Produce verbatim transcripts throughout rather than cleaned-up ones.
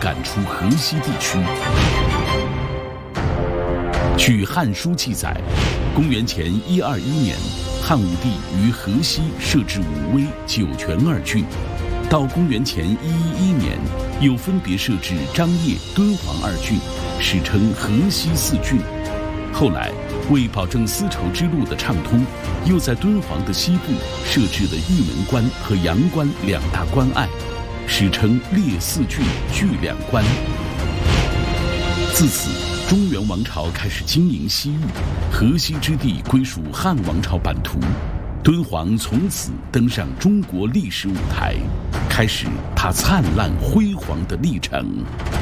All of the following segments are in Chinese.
赶出河西地区。据《汉书》记载，公元前一二一年，汉武帝于河西设置武威、酒泉二郡。到公元前一一一年，又分别设置张掖、敦煌二郡，史称河西四郡。后来，为保证丝绸之路的畅通，又在敦煌的西部设置了玉门关和阳关两大关隘，史称列四郡、据两关。自此，中原王朝开始经营西域，河西之地归属汉王朝版图。敦煌从此登上中国历史舞台，开始它灿烂辉煌的历程。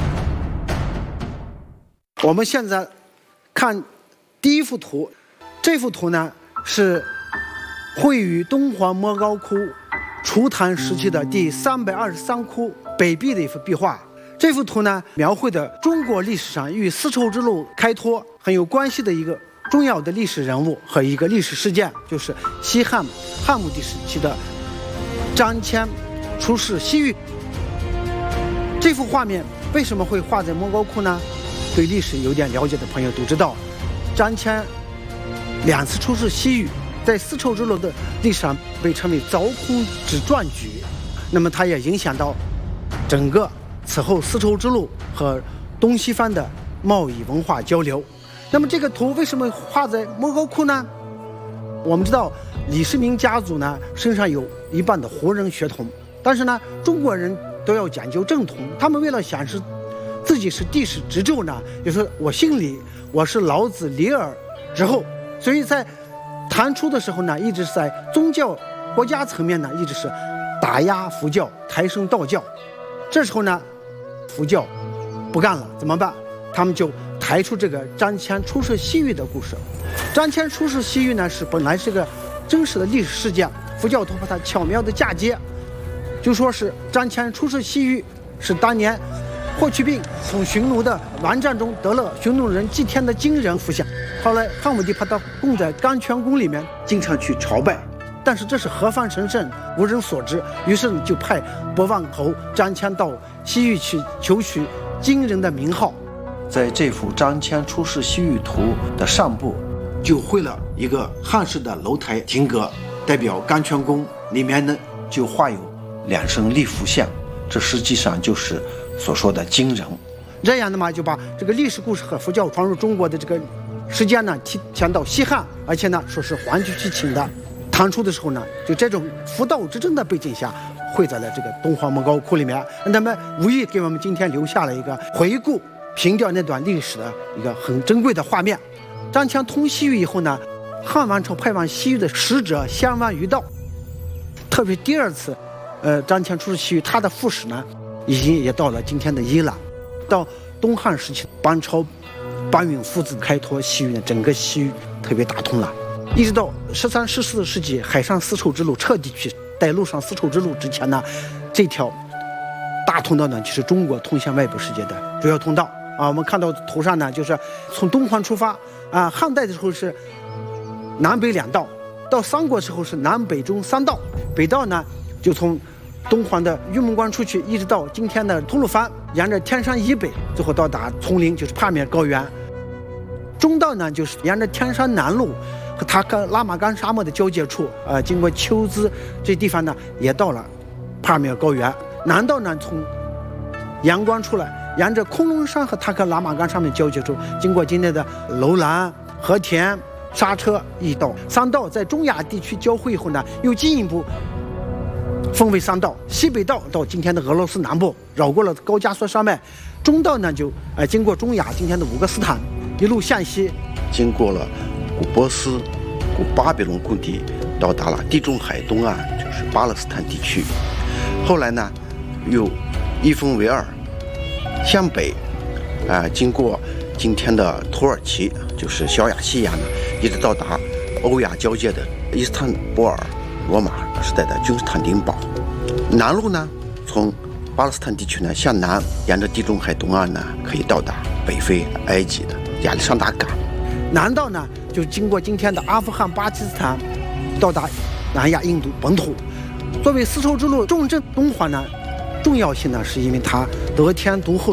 我们现在看第一幅图，这幅图呢是绘于敦煌莫高窟初唐时期的第三百二十三窟北壁的一幅壁画。这幅图呢描绘的中国历史上与丝绸之路开拓很有关系的一个重要的历史人物和一个历史事件，就是西汉汉武帝时期的张骞出使西域。这幅画面为什么会画在莫高窟呢？对历史有点了解的朋友都知道，张骞两次出使西域，在丝绸之路的历史上被称为凿空之壮举，那么它也影响到整个此后丝绸之路和东西方的贸易文化交流。那么这个图为什么画在莫高窟呢？我们知道李世民家族呢身上有一半的胡人血统，但是呢中国人都要讲究正统，他们为了显示自己是帝室直胄呢，就说我姓李，我是老子李耳之后，所以在唐初的时候呢，一直是在宗教国家层面呢，一直是打压佛教，抬升道教。这时候呢佛教不干了，怎么办？他们就抬出这个张骞出使西域的故事。张骞出使西域呢，是本来是个真实的历史事件，佛教徒把它巧妙的嫁接，就说是张骞出使西域是当年霍去病从匈奴的王战中得了匈奴人祭天的金人符像，后来汉武帝把它供在甘泉宫里面，经常去朝拜，但是这是何方神圣，无人所知，于是就派博望侯张骞到西域去求取金人的名号。在这幅张骞出使西域图的上部，就绘了一个汉式的楼台亭阁，代表甘泉宫，里面呢就画有两身立符像，这实际上就是所说的金人。这样的嘛，就把这个历史故事和佛教传入中国的这个时间呢提前到西汉，而且呢说是皇帝去请的。唐初的时候呢，就这种佛道之争的背景下，绘在了这个敦煌莫高窟里面。那么无疑给我们今天留下了一个回顾凭吊那段历史的一个很珍贵的画面。张骞通西域以后呢，汉王朝派往西域的使者相忘于道，特别第二次呃，张骞出使西域，他的副使呢已经也到了今天的伊朗。到东汉时期，班超、班允父子开拓西域呢，整个西域特别打通了。一直到十三、十四世纪，海上丝绸之路彻底去带陆上丝绸之路之前呢，这条大通道呢，就是中国通向外部世界的主要通道啊。我们看到图上呢，就是从敦煌出发啊，汉代的时候是南北两道，到三国时候是南北中三道，北道呢就从敦煌的玉门关出去，一直到今天的吐鲁番，沿着天山以北，最后到达丛林，就是帕米尔高原。中道呢，就是沿着天山南麓和塔克拉玛干沙漠的交界处，呃，经过丘兹这地方呢，也到了帕米尔高原。南道呢，从阳关出来，沿着昆仑山和塔克拉玛干上面交界处，经过今天的楼兰、和田、刹车一道，三道在中亚地区交汇以后呢，又进一步分为三道，西北道到今天的俄罗斯南部，绕过了高加索山脉；中道呢就呃经过中亚今天的乌克斯坦，一路向西， 经过了古波斯、古巴比伦故地，到达了地中海东岸，就是巴勒斯坦地区。后来呢，又一分为二，向北，啊、呃，经过今天的土耳其，就是小亚细亚呢，一直到达欧亚交界的伊斯坦布尔、罗马时代的君士坦丁堡。南路呢，从巴勒斯坦地区呢向南，沿着地中海东岸呢，可以到达北非埃及的亚历山大港。 南道呢，就经过今天的阿富汗、巴基斯坦，到达南亚印度本土。作为丝绸之路重镇，敦煌呢，重要性呢，是因为它得天独厚